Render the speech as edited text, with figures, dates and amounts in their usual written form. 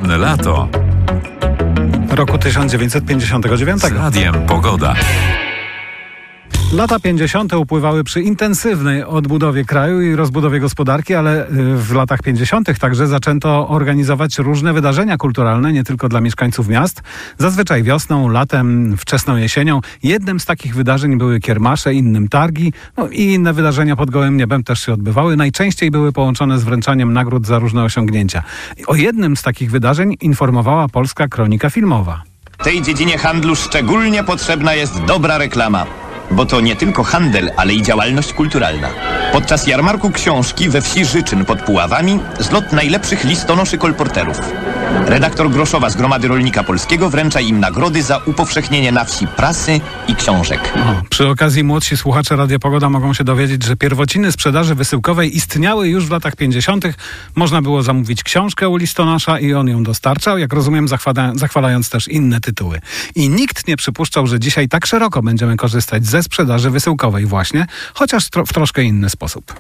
Poranne lato roku 1959. z Radiem Pogoda. Lata 50. upływały przy intensywnej odbudowie kraju i rozbudowie gospodarki, ale w latach 50. także zaczęto organizować różne wydarzenia kulturalne, nie tylko dla mieszkańców miast. Zazwyczaj wiosną, latem, wczesną jesienią. Jednym z takich wydarzeń były kiermasze, innym targi, i inne wydarzenia pod gołym niebem też się odbywały. Najczęściej były połączone z wręczaniem nagród za różne osiągnięcia. O jednym z takich wydarzeń informowała Polska Kronika Filmowa. W tej dziedzinie handlu szczególnie potrzebna jest dobra reklama. Bo to nie tylko handel, ale i działalność kulturalna. Podczas jarmarku książki we wsi Życzyn pod Puławami zlot najlepszych listonoszy kolporterów. Redaktor Groszowa z Gromady Rolnika Polskiego wręcza im nagrody za upowszechnienie na wsi prasy i książek. Przy okazji młodsi słuchacze Radia Pogoda mogą się dowiedzieć, że pierwociny sprzedaży wysyłkowej istniały już w latach 50. Można było zamówić książkę u listonosza i on ją dostarczał, jak rozumiem, zachwalając też inne tytuły. I nikt nie przypuszczał, że dzisiaj tak szeroko będziemy korzystać ze sprzedaży wysyłkowej właśnie, chociaż w troszkę inny sposób.